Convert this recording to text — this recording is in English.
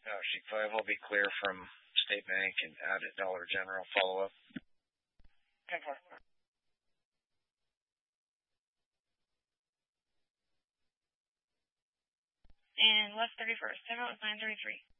Sheet 5 will be clear from State Bank and add a Dollar General follow-up. 10-4. And left 31st. Timeout was 9:33.